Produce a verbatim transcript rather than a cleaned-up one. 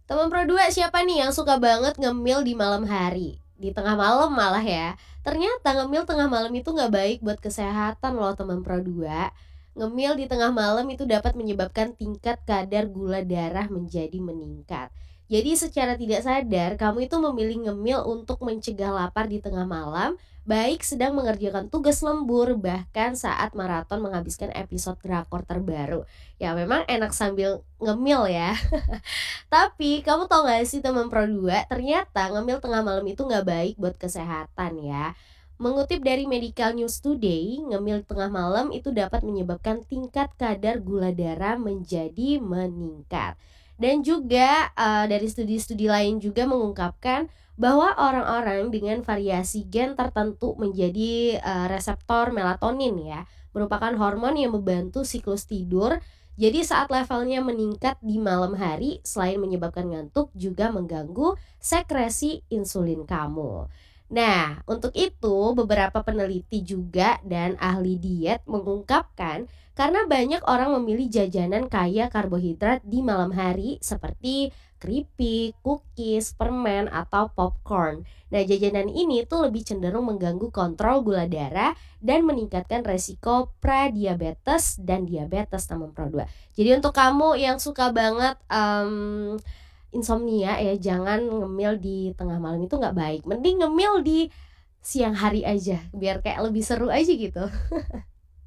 Teman Pro dua siapa nih yang suka banget ngemil di malam hari? Di tengah malam malah ya. Ternyata ngemil tengah malam itu gak baik buat kesehatan loh teman Pro dua. Ngemil di tengah malam itu dapat menyebabkan tingkat kadar gula darah menjadi meningkat. Jadi secara tidak sadar kamu itu memilih ngemil untuk mencegah lapar di tengah malam, baik sedang mengerjakan tugas lembur bahkan saat maraton menghabiskan episode drakor terbaru. Ya memang enak sambil ngemil ya. Tapi kamu tau gak sih teman Pro dua, ternyata ngemil tengah malam itu gak baik buat kesehatan ya. Mengutip dari Medical News Today, ngemil tengah malam itu dapat menyebabkan tingkat kadar gula darah menjadi meningkat. Dan juga uh, dari studi-studi lain juga mengungkapkan bahwa orang-orang dengan variasi gen tertentu menjadi uh, reseptor melatonin ya, merupakan hormon yang membantu siklus tidur. Jadi saat levelnya meningkat di malam hari, selain menyebabkan ngantuk juga mengganggu sekresi insulin kamu. Nah, untuk itu beberapa peneliti juga dan ahli diet mengungkapkan karena banyak orang memilih jajanan kaya karbohidrat di malam hari seperti keripik, cookies, permen, atau popcorn. Nah, jajanan ini tuh lebih cenderung mengganggu kontrol gula darah dan meningkatkan resiko pradiabetes dan diabetes teman Pro dua. Jadi untuk kamu yang suka banget um, insomnia ya, jangan ngemil di tengah malam, itu gak baik. Mending ngemil di siang hari aja biar kayak lebih seru aja gitu.